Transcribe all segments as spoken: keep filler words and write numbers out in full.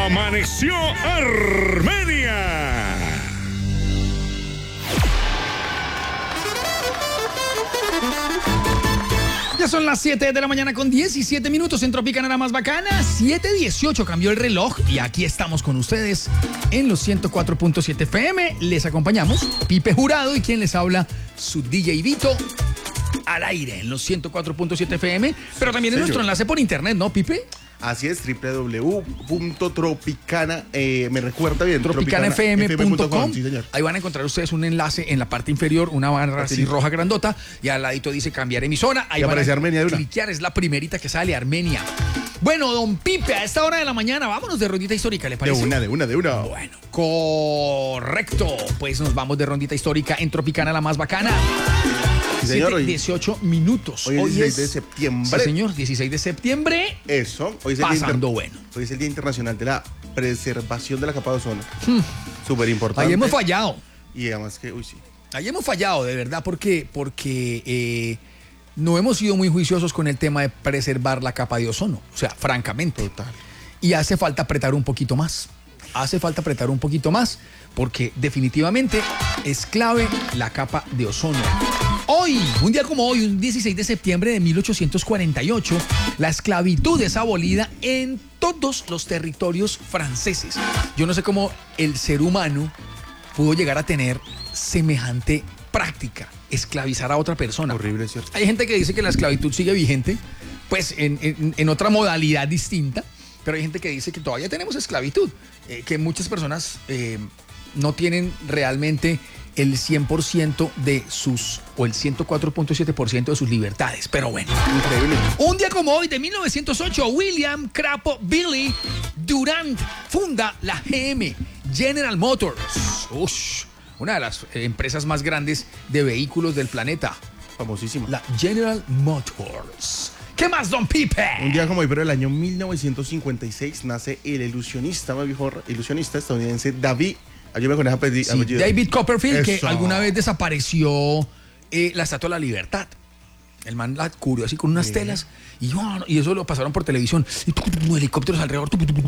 Amaneció Armenia. Ya son las siete de la mañana con diecisiete minutos en Tropicana la más bacana. siete dieciocho cambió el reloj y aquí estamos con ustedes en los ciento cuatro punto siete F M. Les acompañamos Pipe Jurado y quien les habla, su D J Vito, al aire en los ciento cuatro punto siete F M, pero también en nuestro enlace por internet, ¿no, Pipe? Así es, doble u doble u doble u punto tropicana, eh, me recuerda bien, tropicana f m punto com. Sí, ahí van a encontrar ustedes un enlace en la parte inferior, una barra así roja grandota, y al ladito dice cambiar emisora. Ahí y van aparece a Armenia de una. cliquear, es la primerita que sale, Armenia. Bueno, don Pipe, a esta hora de la mañana, vámonos de rondita histórica, ¿le parece? De una, de una, de una. Bueno, correcto. Pues nos vamos de rondita histórica en Tropicana la más bacana. Sí, señor, siete, dieciocho minutos. Hoy es dieciséis de septiembre. Sí, señor, dieciséis de septiembre. Eso. Hoy es el pasando día bueno. Hoy es el Día Internacional de la Preservación de la Capa de Ozono. Hmm. Súper importante. Ahí hemos fallado. Y además que, uy, sí. Ahí hemos fallado, de verdad, porque, porque eh, no hemos sido muy juiciosos con el tema de preservar la capa de ozono. O sea, francamente. Total. Y hace falta apretar un poquito más. Hace falta apretar un poquito más, porque definitivamente es clave la capa de ozono. Hoy, un día como hoy, un dieciséis de septiembre de mil ochocientos cuarenta y ocho, la esclavitud es abolida en todos los territorios franceses. Yo no sé cómo el ser humano pudo llegar a tener semejante práctica, esclavizar a otra persona. Horrible, ¿cierto? Hay gente que dice que la esclavitud sigue vigente, pues en, en, en otra modalidad distinta, pero hay gente que dice que todavía tenemos esclavitud, eh, que muchas personas eh, no tienen realmente el cien por ciento de sus, o el ciento cuatro punto siete por ciento de sus libertades. Pero bueno, increíble. Un día como hoy, de mil novecientos ocho, William Crapo Billy Durant funda la G M, General Motors. Ush, una de las empresas más grandes de vehículos del planeta. Famosísima. La General Motors. ¿Qué más, don Pipe? Un día como hoy, pero el año mil novecientos cincuenta y seis, nace el ilusionista, mejor ilusionista estadounidense David. Ayúdame con ese apellido. Sí, David Copperfield, Eso. que alguna vez desapareció eh, la Estatua de la Libertad. El man la cubrió así con unas Sí. telas y, oh, y eso lo pasaron por televisión. Y helicópteros alrededor.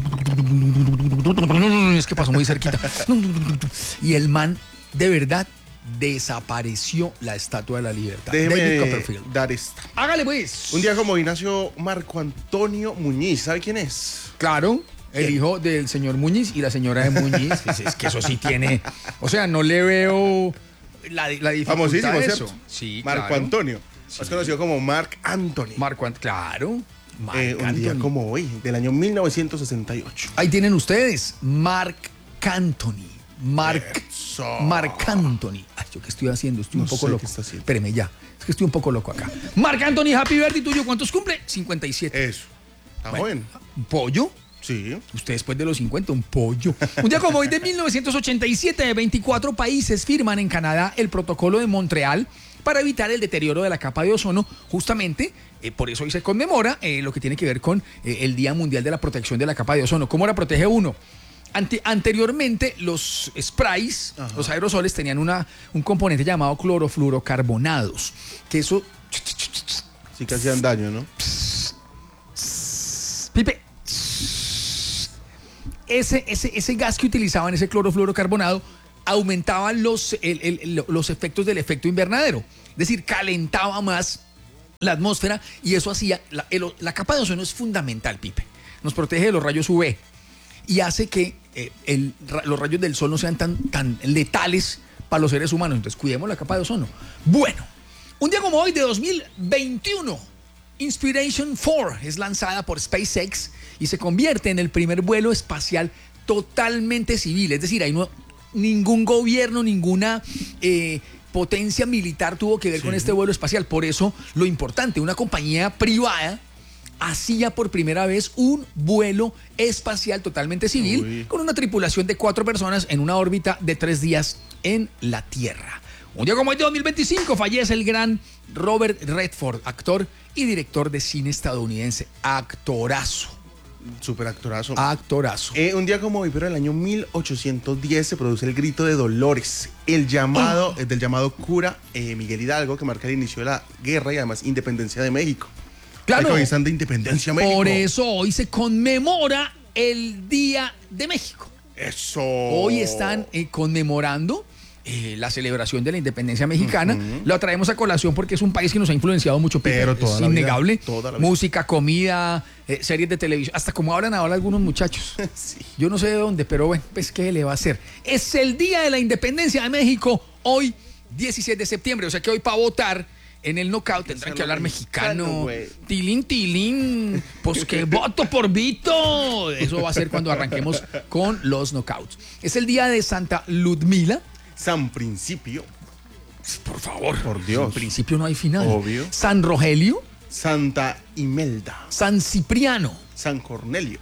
Es que pasó muy cerquita. Y el man, de verdad, desapareció la Estatua de la Libertad. Déjeme David Copperfield. dar esta. Hágale pues. Un día como hoy nació Marco Antonio Muñiz. ¿Sabe quién es? Claro. El hijo del señor Muñiz y la señora de Muñiz. Es, es que eso sí tiene. O sea, no le veo la, la dificultad Famosísimo, de ¿cierto? eso. Sí, Marco claro. Antonio. Sí. Más conocido como Marc Anthony. Marco Antonio. Claro. Marc Eh, un día Anthony. como hoy, del año mil novecientos sesenta y ocho. Ahí tienen ustedes. Marc Anthony. Marc. Eso. Marc Anthony. Ay, ¿yo qué estoy haciendo? Estoy No un poco sé loco. qué está haciendo. Espéreme ya. Es que estoy un poco loco acá. Marc Anthony, happy birthday tuyo. ¿Cuántos cumple? cincuenta y siete. Eso. Está Bueno, joven. ¿Un pollo? Sí. Usted después de los cincuenta, un pollo. Un día como hoy de mil novecientos ochenta y siete, veinticuatro países firman en Canadá el protocolo de Montreal para evitar el deterioro de la capa de ozono. Justamente, eh, por eso hoy se conmemora eh, lo que tiene que ver con eh, el Día Mundial de la Protección de la Capa de Ozono. ¿Cómo la protege uno? Ante, anteriormente, los sprays, Ajá. los aerosoles, tenían una, un componente llamado clorofluorocarbonados, que eso... Sí que hacían daño, ¿no? Pipe. Ese, ese, ese gas que utilizaban, ese clorofluorocarbonado, aumentaba los, el, el, los efectos del efecto invernadero. Es decir, calentaba más la atmósfera y eso hacía... La, el, la capa de ozono es fundamental, Pipe. Nos protege de los rayos U V y hace que eh, el, los rayos del sol no sean tan, tan letales para los seres humanos. Entonces, cuidemos la capa de ozono. Bueno, un día como hoy de dos mil veintiuno... Inspiration cuatro es lanzada por SpaceX y se convierte en el primer vuelo espacial totalmente civil. Es decir, hay no, ningún gobierno, ninguna eh, potencia militar tuvo que ver Sí. con este vuelo espacial. Por eso, lo importante, una compañía privada hacía por primera vez un vuelo espacial totalmente civil. Uy. Con una tripulación de cuatro personas en una órbita de tres días en la Tierra. Un día como hoy de dos mil veinticinco fallece el gran Robert Redford, actor y director de cine estadounidense. Actorazo. Super actorazo. Actorazo. Eh, un día como hoy, pero en el año mil ochocientos diez se produce el Grito de Dolores, el llamado, oh. del llamado cura eh, Miguel Hidalgo, que marca el inicio de la guerra y además independencia de México. Claro. Están de independencia de México. Por eso hoy se conmemora el Día de México. Eso. Hoy están eh, conmemorando eh, la celebración de la independencia mexicana. Uh-huh. Lo traemos a colación porque es un país que nos ha influenciado mucho. Pero toda es la innegable. Vida, toda la vida. Música, comida, eh, series de televisión, hasta como hablan ahora algunos muchachos. Sí. Yo no sé de dónde, pero bueno, pues qué le va a hacer. Es el Día de la Independencia de México, hoy dieciséis de septiembre, o sea que hoy para votar en el knockout tendrán que hablar mexicano. mexicano tilín, tilín, pues que voto por Vito. Eso va a ser cuando arranquemos con los knockouts. Es el día de Santa Ludmila. San Principio. Por favor. Por Dios. Sin principio no hay final. Obvio. San Rogelio. Santa Imelda. San Cipriano. San Cornelio.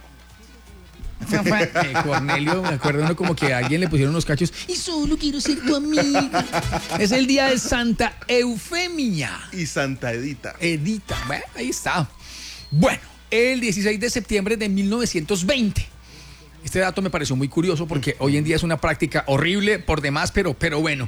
Eh, Cornelio, me acuerdo uno como que a alguien le pusieron unos cachos y solo quiero ser tu amiga. Es el día de Santa Eufemia y Santa Edita. Edita, bueno, ahí está. Bueno, el dieciséis de septiembre de mil novecientos veinte. Este dato me pareció muy curioso porque hoy en día es una práctica horrible por demás, pero, pero bueno.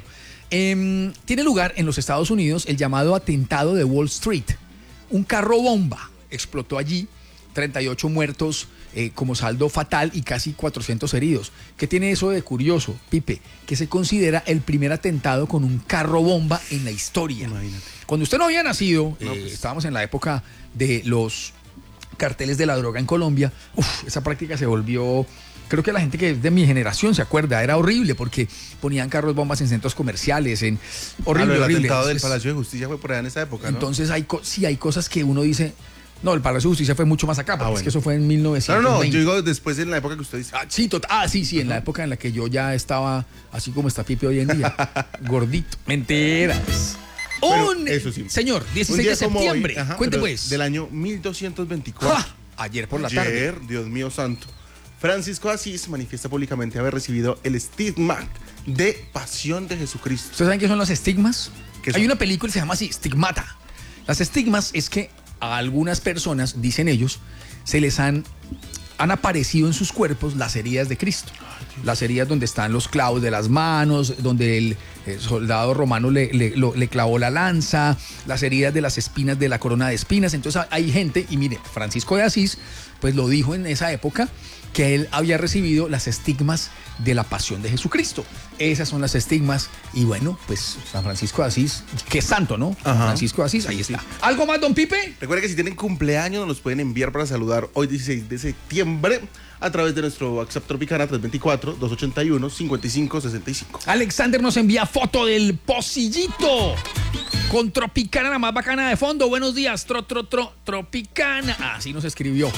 Eh, tiene lugar en los Estados Unidos el llamado atentado de Wall Street. Un carro bomba explotó allí, treinta y ocho muertos eh, como saldo fatal y casi cuatrocientos heridos. ¿Qué tiene eso de curioso, Pipe? Que se considera el primer atentado con un carro bomba en la historia. Imagínate. Cuando usted no había nacido, no, eh, pues. estábamos en la época de los carteles de la droga en Colombia. Uf, esa práctica se volvió... Creo que la gente que es de mi generación se acuerda, era horrible porque ponían carros bombas en centros comerciales, en horrible, ah, el horrible. atentado del Entonces, Palacio de Justicia fue por allá en esa época, ¿no? Entonces hay sí hay cosas que uno dice, no, el Palacio de Justicia fue mucho más acá, porque ah, bueno. es que eso fue en mil novecientos veinte. No, no, yo digo después en la época que usted dice. Ah, sí, tot- ah, sí, sí, uh-huh. en la época en la que yo ya estaba así como está Pipe hoy en día, gordito. Mentiras. Un, eso sí. Señor, dieciséis de septiembre, hoy, ajá, cuente pues. Del año mil doscientos veinticuatro. ¡Ja! Ayer por la Ayer, tarde. Ayer, Dios mío santo. Francisco de Asís manifiesta públicamente haber recibido el estigma de pasión de Jesucristo. ¿Ustedes saben qué son los estigmas? ¿Qué son? Hay una película que se llama así, Stigmata. Las estigmas es que a algunas personas, dicen ellos, se les han, han aparecido en sus cuerpos las heridas de Cristo. Las heridas donde están los clavos de las manos, donde el, el soldado romano le, le, lo, le clavó la lanza, las heridas de las espinas de la corona de espinas. Entonces hay gente, y mire, Francisco de Asís, pues lo dijo en esa época, que él había recibido las estigmas de la pasión de Jesucristo. Esas son las estigmas. Y bueno, pues San Francisco de Asís, que es santo, ¿no? San Francisco de Asís, ahí está. ¿Algo más, don Pipe? Recuerda que si tienen cumpleaños nos los pueden enviar para saludar hoy dieciséis de septiembre a través de nuestro WhatsApp Tropicana tres dos cuatro, dos ocho uno, cinco cinco seis cinco. Alexander nos envía foto del pocillito con Tropicana, la más bacana de fondo. Buenos días, tro, tro, tro, Tropicana. Así nos escribió.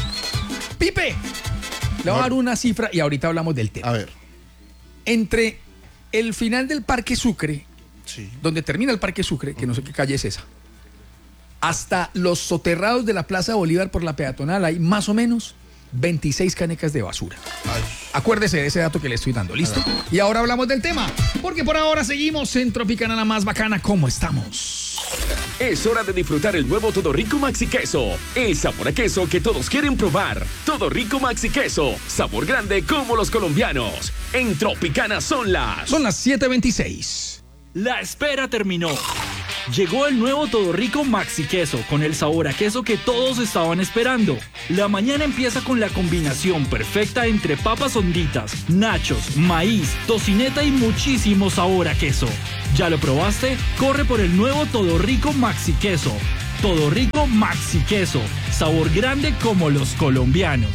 Pipe, le voy a dar una cifra y ahorita hablamos del tema. A ver. Entre el final del Parque Sucre, sí. donde termina el Parque Sucre, que no sé qué calle es esa, hasta los soterrados de la Plaza Bolívar por la peatonal hay más o menos veintiséis canecas de basura. Ay. Acuérdese de ese dato que le estoy dando, ¿listo? Y ahora hablamos del tema, porque por ahora seguimos en Tropicana, la más bacana. ¿Cómo estamos? Es hora de disfrutar el nuevo Todo Rico Maxi Queso. El sabor a queso que todos quieren probar. Todo Rico Maxi Queso. Sabor grande como los colombianos. En Tropicana son las... Son las siete veintiséis. La espera terminó. Llegó el nuevo Todo Rico Maxi Queso con el sabor a queso que todos estaban esperando. La mañana empieza con la combinación perfecta entre papas honditas, nachos, maíz, tocineta y muchísimo sabor a queso. ¿Ya lo probaste? Corre por el nuevo Todo Rico Maxi Queso. Todo Rico Maxi Queso. Sabor grande como los colombianos.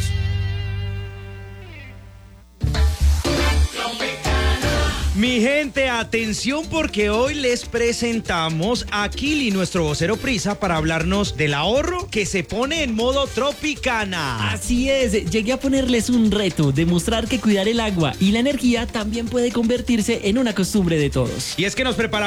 Mi gente, atención porque hoy les presentamos a Kili, nuestro vocero prisa, para hablarnos del ahorro que se pone en modo Tropicana. Así es, llegué a ponerles un reto, demostrar que cuidar el agua y la energía también puede convertirse en una costumbre de todos. Y es que nos preparamos